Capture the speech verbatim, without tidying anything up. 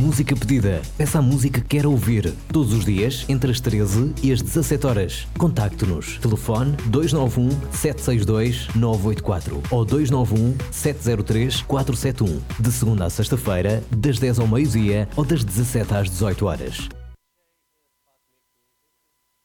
música pedida. Peça a música que quer ouvir. Todos os dias, entre as treze e as dezassete horas. Contacte-nos. Telefone dois nove um, sete seis dois, nove oito quatro ou dois nove um, sete zero três, quatro sete um. De segunda a sexta-feira, das dez ao meio-dia ou das dezassete às dezoito horas.